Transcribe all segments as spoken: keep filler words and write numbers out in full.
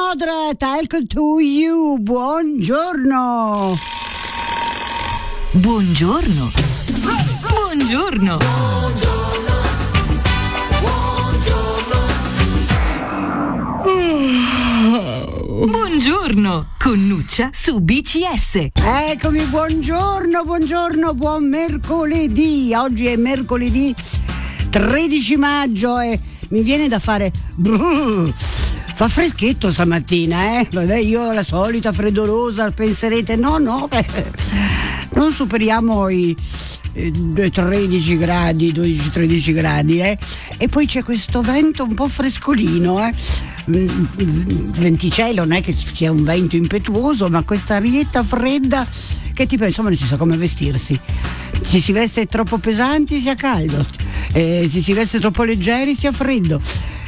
Modra, talk to you. Buongiorno. Buongiorno. Buongiorno. Buongiorno con Nuccia su B C S. Eccomi, buongiorno, buongiorno, buon mercoledì. Oggi è mercoledì tredici maggio e mi viene da fare brrr. Fa freschetto stamattina, eh? Vabbè, io la solita freddolosa, penserete, no, no, beh, non superiamo i eh, tredici gradi, dodici tredici gradi, eh? E poi c'è questo vento un po' frescolino, eh? Venticello, non è che sia un vento impetuoso, ma questa arietta fredda che ti pensa, insomma, non si sa come vestirsi. Se si veste troppo pesanti si ha caldo, eh, se si veste troppo leggeri si ha freddo.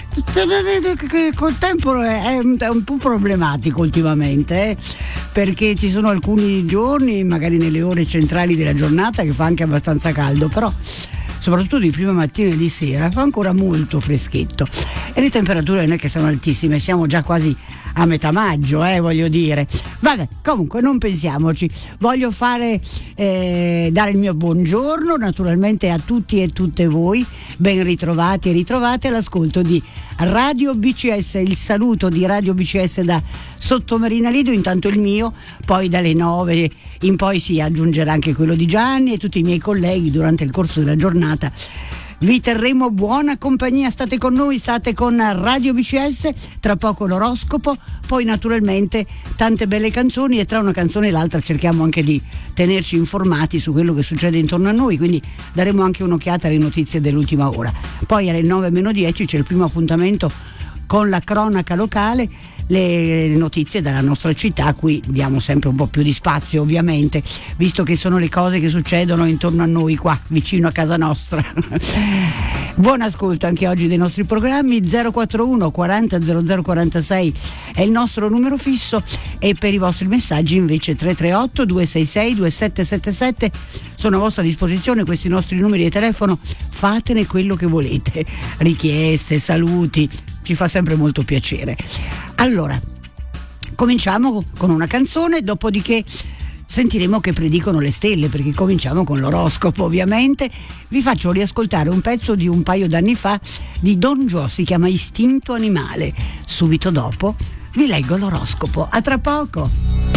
Col tempo è un, è un po' problematico ultimamente, eh? Perché ci sono alcuni giorni, magari nelle ore centrali della giornata, che fa anche abbastanza caldo, però soprattutto di prima mattina e di sera fa ancora molto freschetto e le temperature non è che sono altissime, siamo già quasi a metà maggio, eh, voglio dire. Vabbè, comunque non pensiamoci, voglio fare eh, dare il mio buongiorno naturalmente a tutti e tutte voi, ben ritrovati e ritrovate all'ascolto di Radio B C S, il saluto di Radio B C S da Sottomarina Lido, intanto il mio, poi dalle nove in poi si aggiungerà anche quello di Gianni e tutti i miei colleghi durante il corso della giornata. Vi terremo buona compagnia, state con noi, state con Radio B C S, tra poco l'oroscopo, poi naturalmente tante belle canzoni e tra una canzone e l'altra cerchiamo anche di tenerci informati su quello che succede intorno a noi, quindi daremo anche un'occhiata alle notizie dell'ultima ora. Poi alle nove meno dieci c'è il primo appuntamento con la cronaca locale, le notizie dalla nostra città, a cui diamo sempre un po' più di spazio ovviamente, visto che sono le cose che succedono intorno a noi qua, vicino a casa nostra. Buon ascolto anche oggi dei nostri programmi. Zero quattro uno quaranta zero zero quarantasei è il nostro numero fisso e per i vostri messaggi invece tre tre otto due sei sei due sette sette sette sono a vostra disposizione questi nostri numeri di telefono, fatene quello che volete, richieste, saluti, ci fa sempre molto piacere. Allora, cominciamo con una canzone, dopodiché sentiremo che predicono le stelle, perché cominciamo con l'oroscopo ovviamente. Vi faccio riascoltare un pezzo di un paio d'anni fa di Don Gio, si chiama Istinto Animale. Subito dopo vi leggo l'oroscopo. A tra poco.